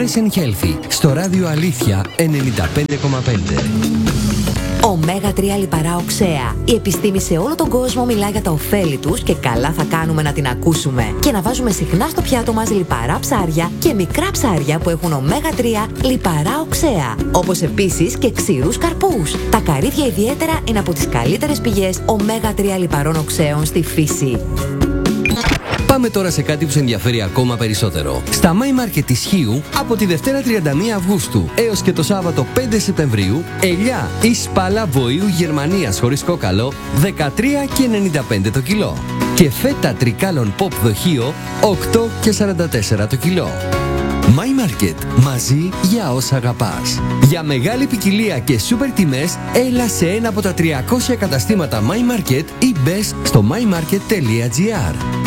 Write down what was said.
Fresh and Healthy στο ράδιο Αλήθεια 95,5. Ωμέγα 3 λιπαρά οξέα. Η επιστήμη σε όλο τον κόσμο μιλά για τα ωφέλη τους και καλά θα κάνουμε να την ακούσουμε. Και να βάζουμε συχνά στο πιάτο μας λιπαρά ψάρια και μικρά ψάρια που έχουν ωμέγα 3 λιπαρά οξέα. Όπως επίσης και ξηρούς καρπούς. Τα καρύδια ιδιαίτερα είναι από τις καλύτερες πηγές ωμέγα 3 λιπαρών οξέων στη φύση. Πάμε τώρα σε κάτι που σε ενδιαφέρει ακόμα περισσότερο. Στα My Market της Χίου, από τη Δευτέρα 31 Αυγούστου έως και το Σάββατο 5 Σεπτεμβρίου, ελιά ή σπάλα βοήου Γερμανίας χωρίς κόκαλο, 13,95 το κιλό. Και φέτα τρικάλων pop δοχείο, 8,44 το κιλό. My Market. Μαζί για όσα αγαπάς. Για μεγάλη ποικιλία και σούπερ τιμές, έλα σε ένα από τα 300 καταστήματα My Market ή μπες στο mymarket.gr.